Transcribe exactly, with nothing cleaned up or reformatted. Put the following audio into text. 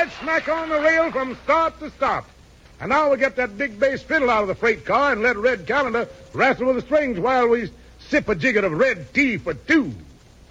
dead smack on the rail from start to stop. And now we'll get that big bass fiddle out of the freight car and let Red Calendar wrestle with the strings while we sip a jigget of red tea for two.